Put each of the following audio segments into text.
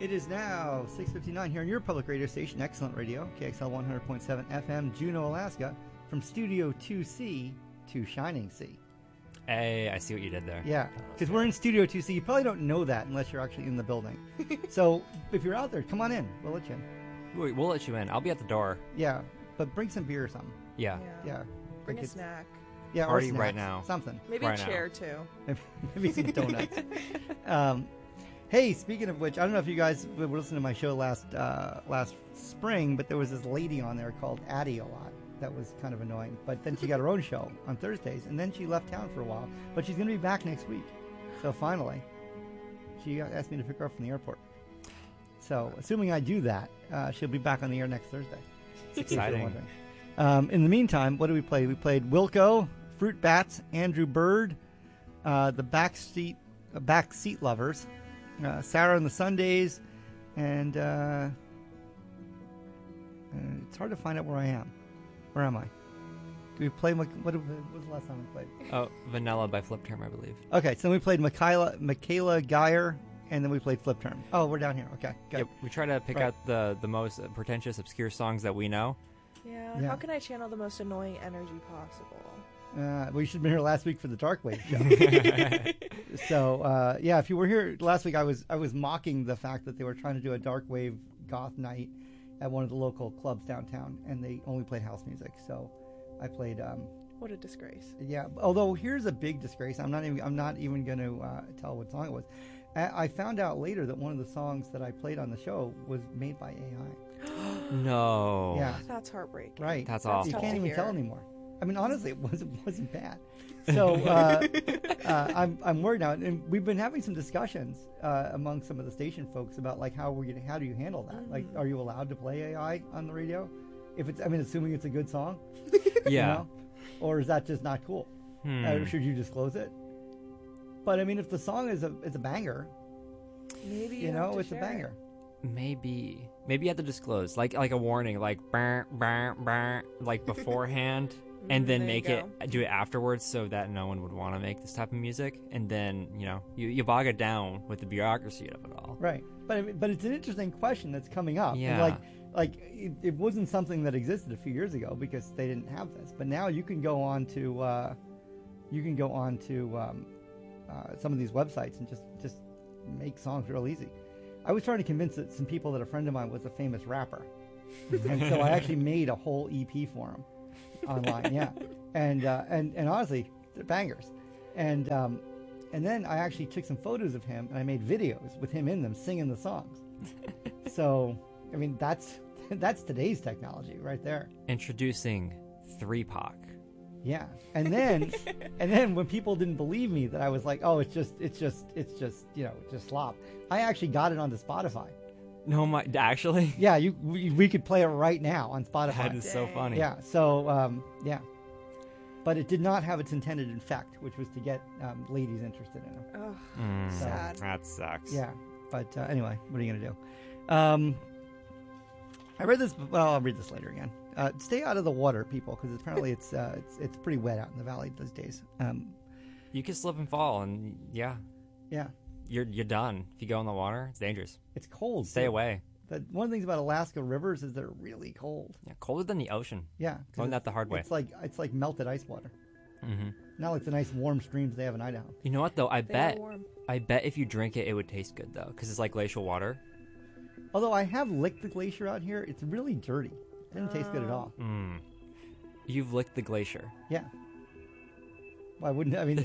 It is now 6:59 here on your public radio station, Excellent Radio, KXL 100.7 FM, Juneau, Alaska, from Studio 2C to Shining Sea. Hey, I see what you did there. Yeah, because we're in Studio 2C. You probably don't know that unless you're actually in the building. So if you're out there, come on in. We'll let you in. We'll let you in. I'll be at the door. Yeah, but bring some beer or something. Yeah. Yeah. Bring Like a snack. Yeah, or Party snacks, right now. Something. Maybe Right a now. chair, too. Maybe some donuts. Hey, speaking of which, I don't know if you guys were listening to my show last spring, but there was this lady on there called Addie a lot. That was kind of annoying. But then she got her own show on Thursdays, and then she left town for a while. But she's going to be back next week. So finally, she asked me to pick her up from the airport. So assuming I do that, she'll be back on the air next Thursday. It's exciting. In the meantime, what did we play? We played Wilco, Fruit Bats, Andrew Bird, the Backseat Lovers, Sarah and the Sundays, and it's hard to find out where I am. Where am I? Do we play? What was the last time we played? Oh, Vanilla by Flip Term, I believe. Okay, so then we played Michaela Geyer, and then we played Flip Term. Oh, we're down here. Okay, good. Yep, we try to pick out the most pretentious, obscure songs that we know. Yeah. How can I channel the most annoying energy possible? Well, you should have been here last week for the Dark Wave show. So, yeah, if you were here last week, I was mocking the fact that they were trying to do a Dark Wave goth night at one of the local clubs downtown, and they only played house music. So I played. What a disgrace. Yeah. Although here's a big disgrace. I'm not even going to tell what song it was. I found out later that one of the songs that I played on the show was made by AI. No. Yeah. That's heartbreaking. Right. That's awful. You tough can't to even hear. tell anymore. I mean, honestly, it wasn't bad. So I'm worried now, and we've been having some discussions among some of the station folks about like how do you handle that? Like, are you allowed to play AI on the radio? If it's, assuming it's a good song, Yeah. you know? Or is that just not cool? Should you disclose it? But I mean, if the song is a banger, Maybe you know, it's a banger. Maybe you have to disclose, like a warning, like brr, brr, brr, like beforehand, and then There you do it afterwards, so that no one would want to make this type of music, and then you bog it down with the bureaucracy of it all. Right, but it's an interesting question that's coming up. Yeah. And it wasn't something that existed a few years ago because they didn't have this. But now you can go on to some of these websites and just make songs real easy. I was trying to convince some people that a friend of mine was a famous rapper, and so I actually made a whole EP for him online. Yeah, and honestly, they're bangers. And then I actually took some photos of him and I made videos with him in them singing the songs. So I mean, that's today's technology right there. Introducing 3PAC. Yeah, and then when people didn't believe me that I was like, oh, it's just just slop. I actually got it onto Spotify. No, actually. Yeah, we could play it right now on Spotify. That is so funny. Yeah, so yeah, but it did not have its intended effect, which was to get ladies interested in it. Oh, sad. That sucks. Yeah, but anyway, what are you gonna do? I read this. Well, I'll read this later again. Stay out of the water, people, because apparently it's pretty wet out in the valley these days. You can slip and fall, and yeah, you're done if you go in the water. It's dangerous. It's cold. Stay away. One of the things about Alaska rivers is they're really cold. Yeah, colder than the ocean. Yeah, Learned that the hard way. It's like melted ice water. Mm-hmm. Not like the nice warm streams they have in Idaho. You know what though? I They are bet warm. if you drink it, it would taste good though, because it's like glacial water. Although I have licked the glacier out here, it's really dirty. It didn't taste good at all. You've licked the glacier. Yeah. Why wouldn't I mean?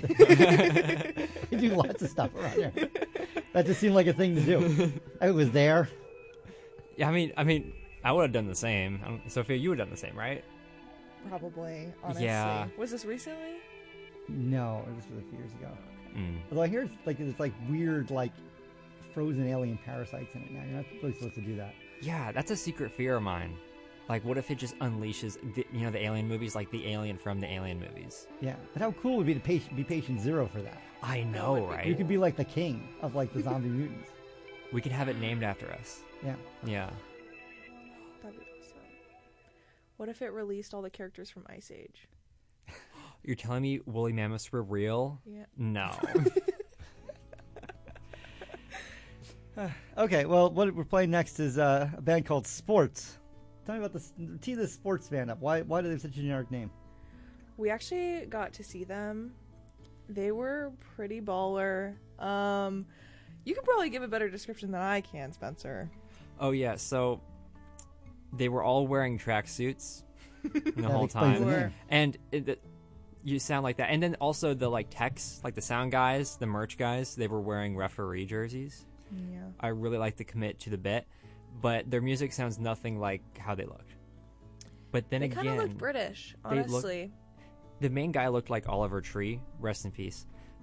You do lots of stuff around here. That just seemed like a thing to do. I was there. Yeah, I mean, I would have done the same. Sophia, you would have done the same, right? Probably, honestly. Yeah. Was this recently? No, this was a few years ago. Mm. Although I hear it's like weird like frozen alien parasites in it now. You're not really supposed to do that. Yeah, that's a secret fear of mine. Like, what if it just unleashes the alien movies, like the alien from the alien movies? Yeah, but how cool would it be to be patient zero for that? I know, right? You could be like the king of like the zombie mutants. We could have it named after us. Yeah. Yeah. That'd be awesome. What if it released all the characters from Ice Age? You're telling me woolly mammoths were real? Yeah. No. Okay, well, what we're playing next is a band called Sports. Tell me about this. Tee this Sports band up. Why do they have such a generic name? We actually got to see them. They were pretty baller. You could probably give a better description than I can, Spencer. Oh yeah, so they were all wearing tracksuits the whole explains the time, name. and you sound like that. And then also the techs, like the sound guys, the merch guys, they were wearing referee jerseys. Yeah. I really like to commit to the bit, but their music sounds nothing like how they looked. But then They again, kind of looked British, they look- honestly. the main guy looked like Oliver Tree. Rest in peace.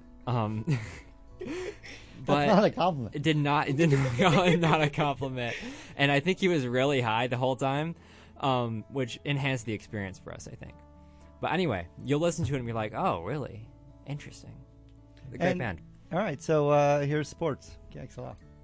That's not a compliment. It did not not a compliment. And I think he was really high the whole time, which enhanced the experience for us, I think. But anyway, you'll listen to it and be like, oh, really? Interesting. A great And- band. All right, so here's Sports. KXLR.